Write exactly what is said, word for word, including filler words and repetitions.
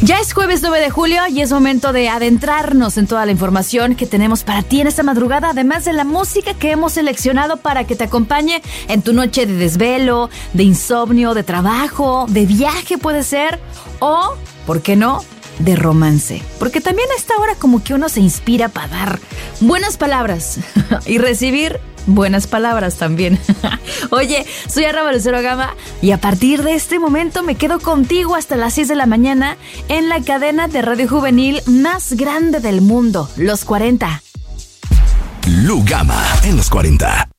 Ya es jueves nueve de julio y es momento de adentrarnos en toda la información que tenemos para ti en esta madrugada, además de la música que hemos seleccionado para que te acompañe en tu noche de desvelo, de insomnio, de trabajo, de viaje puede ser, o, ¿por qué no?, de romance. Porque también a esta hora como que uno se inspira para dar buenas palabras y recibir buenas palabras también. Oye, soy arroba Lucero Gama y a partir de este momento me quedo contigo hasta las seis de la mañana en la cadena de radio juvenil más grande del mundo, Los cuarenta. Lu Gama en Los cuarenta.